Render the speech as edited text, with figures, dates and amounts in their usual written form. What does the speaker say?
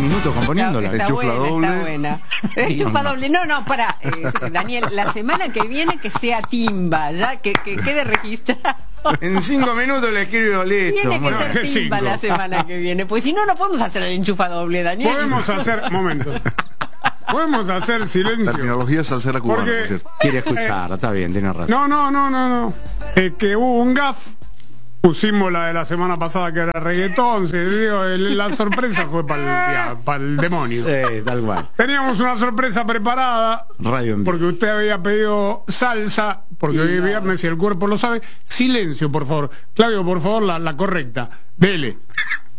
minutos componiéndola. Está Enchufa buena, doble. está buena. Enchufa doble. No, para, Daniel, la semana que viene que sea timba, ya que quede registrado. En 5 minutos le escribo listo. Tiene que Bueno, ser timba 5. la semana que viene, pues si no, no podemos hacer el enchufa doble, Daniel. Podemos hacer, momento. Podemos hacer silencio. terminología salsera cubana, Porque- por cierto. Quiere escuchar, está bien, tiene razón. No. Que hubo un gaf. Pusimos la de la semana pasada que era reggaetón. La sorpresa fue para el demonio. Tal cual. Teníamos una sorpresa preparada. Radio en vivo. Porque usted había pedido salsa. Porque hoy es viernes y el cuerpo lo sabe. Silencio, por favor. Claudio, por favor, la correcta. Dele.